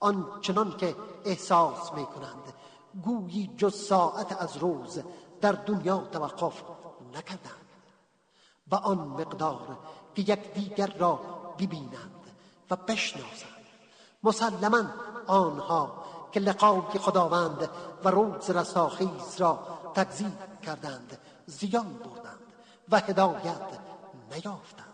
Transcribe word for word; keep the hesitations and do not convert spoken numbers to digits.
آن چنان که احساس می کنند، گویی جز ساعت از روز در دنیا توقف نکردند و آن مقدار که یک دیگر را ببینند و بشناسند. مسلماً آنها که لقای خداوند و روز رستاخیز را تکذیب کردند زیان بردند و هدایت نیافتند.